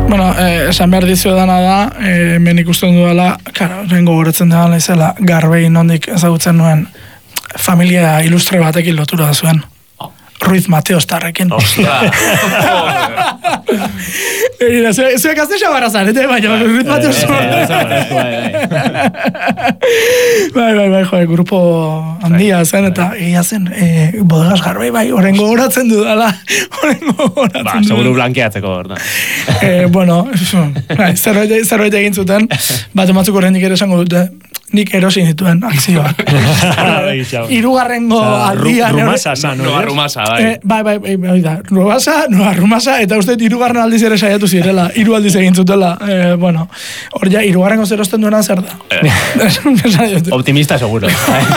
Bueno, esan behar dizu edana da, hemen ikusten dudala, karo, rengo goretzen dela izela, Garbei nondik ezagutzen nuen familia ilustre batekin lotura da zuen. Ruiz Mateos tarrekin. Ostra! Zuek azte xabarra zarete, baina Ruiz Mateos Bai, joe, grupo handia zen, eta egia zen, bodegas Garbei, bai, horrengo goratzen dudala. Ba, seguru blankeatzeko, orda. Bueno, zerbait egin zuten, bat ematzuk horrendik ere esango dute, nik erosin dituen akzioak. Hirugarrengo aldian... Rumasa, Noa Rumasa, bai. Bai, da. Noa Rumasa, eta uste hirugarren aldiz ere saiatu zirela, 3 aldiz egin zutela. Bueno, hor ja, hirugarrengo zerosten duena zer da. Optimista, seguro.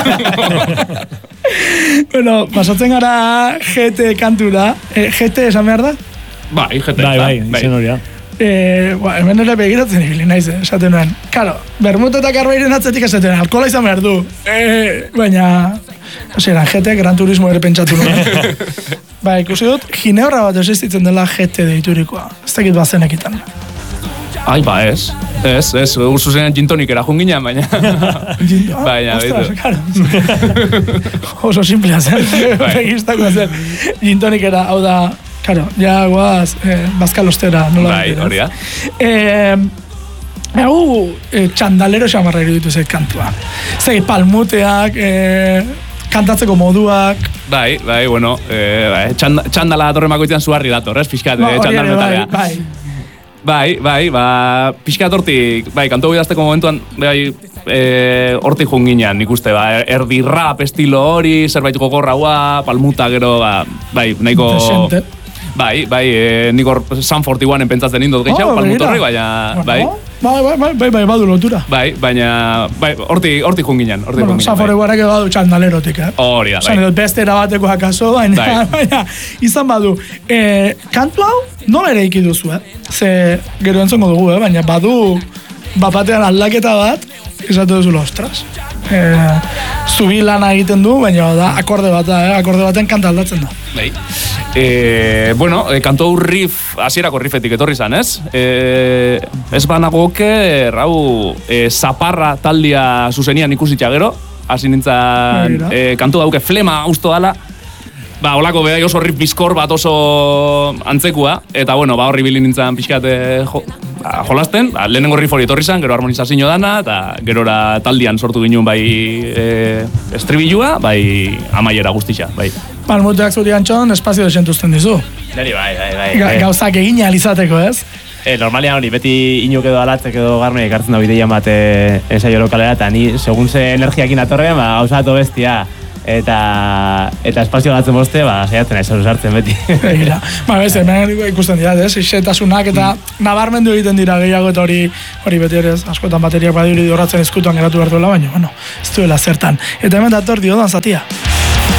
Bueno, pasatzen gara GT kantura. GT esan behar da? Bai, GT. Bai, izen hori da. Hemen ere begiratzen ibili naiz, esaten nuen. Karo, Bermuda eta Garbeiren atzetik esaten nuen, alkohola izan behar du. Baina, eran GT, Gran Turismo ere pentsatu nuen. Ba, ikusi dut, Ginebra bat existitzen dela GT deiturikoa. Ez dakit bazenekitan. Ai, ba, ez, urzu zenean gintonikera junginan, baina... Baina, ostras, karo. Oso simplea zen, begiztako zen. Gintonikera, hau da, karo, ja guaz, bazkalostera, nola. Bai, hori da. Hau, txandalero xamarra iruditu zait kantua. Zei, palmuteak, kantatzeko moduak... Bai, bueno, txandala datorren bakoitzean zuharri dator, ez, pixkat, txandal metalea. Bai, pixkat hortik, bai, kantu idazteko momentuan, bai, hortik junginan, nik uste, erdi rap estilo hori, zerbait gogorraua, palmuta gero, bai, nahiko... Bai, nik hor San 41-en pentsatzen indot gehiago, palmuta horri, baina, bai. Bai, badu lotura. Bai, baina, hortik junginan. Bueno, San 41-ek badu txandalerotik, Hori da, bai. Zan, beste erabateko akaso, baina, izan badu. Kantu hau, nola ere iki duzu, Ze, gero entzongo dugu, baina badu, batean aldaketa bat, izatu duzula, ostras. Zubi lana egiten du, baina da, akorde baten kanta aldatzen da. Bai. Bueno, kantu hau riff, hasierako riffetik etorri zan, ez? Ez banagoke, rau, zaparra taldia zuzenian ikusitxa gero, hasi nintzen, kantu dauke flema guztu dala, ba, holako beha oso riff bizkor bat oso antzekua, eta bueno, ba, horri bilin nintzen pixkat jolasten, lehenengo riff hori etorri zan, gero harmonizazio dana, eta gerora taldian sortu ginen bai estribilua, bai amaiera guztitza, bai. Palmuteak zuri antxon, espazio desentuzten dizu. Neri, bai. Gauzak egin alizateko, ez? Normalian hori, beti inuk edo alatzek edo garne ekartzen da bideian bat ensaio lokalera, eta ni, segun ze energiakin atorrean, ba, gauzatu bestia, eta espazio gatzen boste, ba, saiatzen aiz sartzen beti. Egira. Ez, hemen ikusten dira, ez? Ixetasunak eta nabarmendu egiten dira gehiago eta hori beti ere, askotan bateriak badiri horratzen eskutuan geratu behar duela, baina, bueno, ez duela zertan. Eta hemen dator diodan zatia.